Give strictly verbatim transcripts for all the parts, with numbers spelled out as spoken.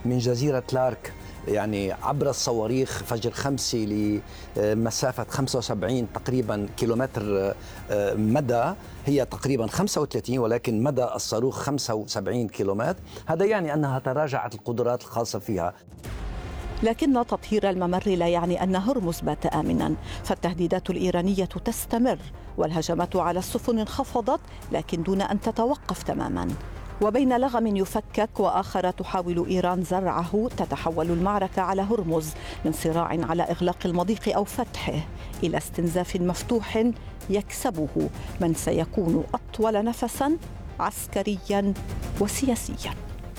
من جزيرة لارك يعني عبر الصواريخ فجر خمسة لمسافة خمسة وسبعين تقريبا كيلومتر مدى، هي تقريبا خمسة وثلاثين ولكن مدى الصاروخ خمسة وسبعين كيلومتر. هذا يعني أنها تراجعت القدرات الخاصة فيها. لكن تطهير الممر لا يعني أن هرمز بات آمنا، فالتهديدات الإيرانية تستمر والهجمات على السفن انخفضت لكن دون أن تتوقف تماما. وبين لغم يفكك وآخر تحاول إيران زرعه، تتحول المعركة على هرمز من صراع على إغلاق المضيق أو فتحه إلى استنزاف مفتوح يكسبه من سيكون أطول نفسا عسكريا وسياسيا.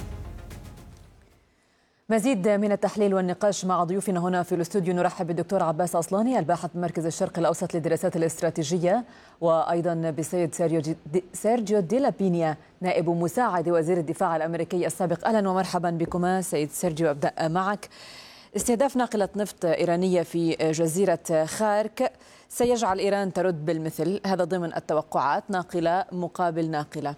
مزيد من التحليل والنقاش مع ضيوفنا هنا في الاستوديو. نرحب بالدكتور عباس أصلاني الباحث بمركز الشرق الأوسط للدراسات الاستراتيجية، وأيضا بالسيد سيرجيو دي لابينيا نائب مساعد وزير الدفاع الأمريكي السابق. أهلا ومرحبا بكما سيد سيرجيو. أبدأ معك. استهداف ناقلة نفط إيرانية في جزيرة خارك سيجعل إيران ترد بالمثل، هذا ضمن التوقعات، ناقلة مقابل ناقلة.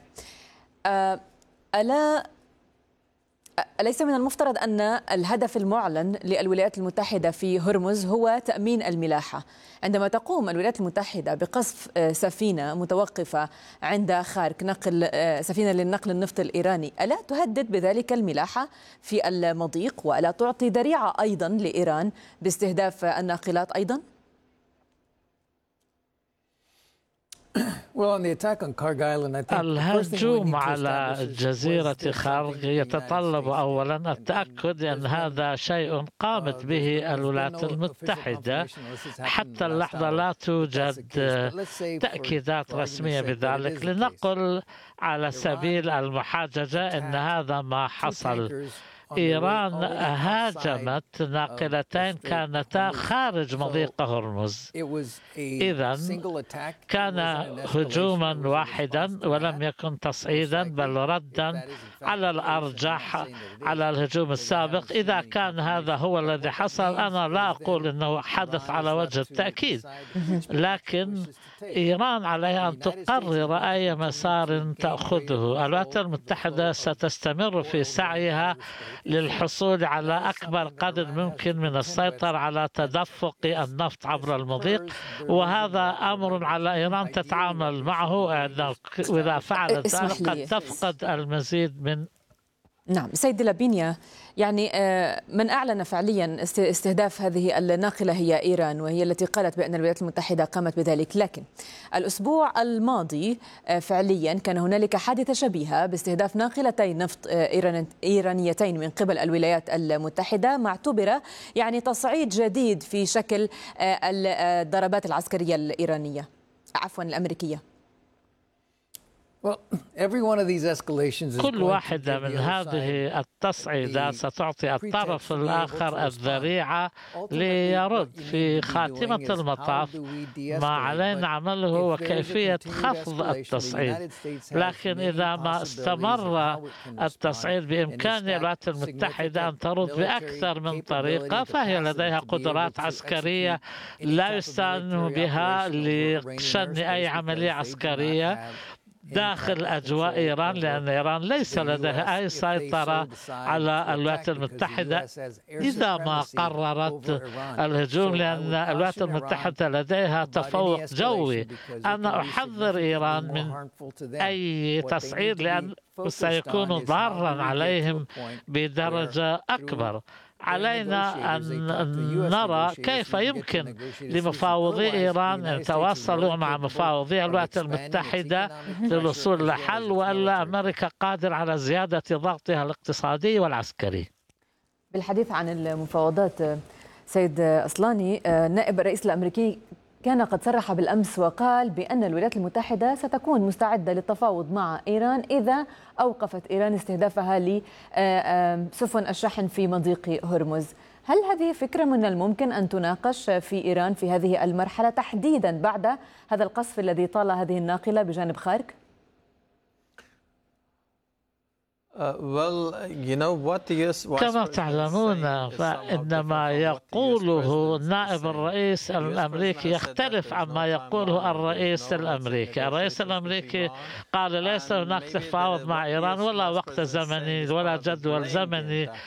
ألا أليس من المفترض أن الهدف المعلن للولايات المتحدة في هرمز هو تأمين الملاحة؟ عندما تقوم الولايات المتحدة بقصف سفينة متوقفة عند خارك، نقل سفينة للنقل النفط الإيراني، ألا تهدد بذلك الملاحة في المضيق؟ وألا تعطي ذريعة أيضا لإيران باستهداف الناقلات أيضا؟ الهجوم على جزيرة خارك يتطلب أولا التأكد أن هذا شيء قامت به الولايات المتحدة. حتى اللحظة لا توجد تأكيدات رسمية بذلك. لنقل على سبيل المحاججة أن هذا ما حصل. إيران هاجمت ناقلتين كانتا خارج مضيق هرمز، إذن كان هجوما واحدا ولم يكن تصعيدا بل ردا على الأرجح على الهجوم السابق. إذا كان هذا هو الذي حصل، أنا لا أقول أنه حدث على وجه التأكيد، لكن إيران عليها أن تقرر أي مسار تأخذه. الولايات المتحدة ستستمر في سعيها للحصول على أكبر قدر ممكن من السيطرة على تدفق النفط عبر المضيق، وهذا أمر على إيران تتعامل معه، وإذا فعلت ذلك قد تفقد المزيد من. نعم سيد لابينيا، يعني من أعلن فعليا استهداف هذه الناقلة هي إيران، وهي التي قالت بأن الولايات المتحدة قامت بذلك. لكن الأسبوع الماضي فعليا كان هنالك حادثة شبيهة باستهداف ناقلتين نفط إيرانيتين من قبل الولايات المتحدة، معتبرة يعني تصعيد جديد في شكل الضربات العسكرية الإيرانية عفوا الأمريكية. كل واحدة من هذه التصعيدات ستعطي الطرف الآخر الذريعة ليرد. في خاتمة المطاف ما علينا عمله هو كيفية خفض التصعيد، لكن إذا ما استمر التصعيد بإمكان الولايات المتحدة أن ترد بأكثر من طريقة، فهي لديها قدرات عسكرية لا يستعان بها لشن أي عملية عسكرية داخل أجواء إيران، لأن إيران ليس لديها أي سيطرة على الولايات المتحدة إذا ما قررت الهجوم، لأن الولايات المتحدة لديها تفوق جوي. أنا أحذر إيران من أي تصعيد لأن سيكون ضارا عليهم بدرجة أكبر. علينا أن نرى كيف يمكن لمفاوضي إيران أن يتواصلوا مع مفاوضي الولايات المتحدة للوصول لحل، وألا أمريكا قادر على زيادة ضغطها الاقتصادي والعسكري. بالحديث عن المفاوضات سيد أصلاني، نائب الرئيس الأمريكي كان قد صرح بالأمس وقال بأن الولايات المتحدة ستكون مستعدة للتفاوض مع إيران إذا أوقفت إيران استهدافها لسفن الشحن في مضيق هرمز. هل هذه فكرة من الممكن أن تناقش في إيران في هذه المرحلة تحديدا بعد هذا القصف الذي طال هذه الناقلة بجانب خارك؟ كما تعلمون فإن ما يقوله نائب الرئيس الأمريكي يختلف عما يقوله الرئيس الأمريكي. الرئيس الأمريكي قال ليس هناك تفاوض مع إيران ولا وقت زمني ولا جدول زمني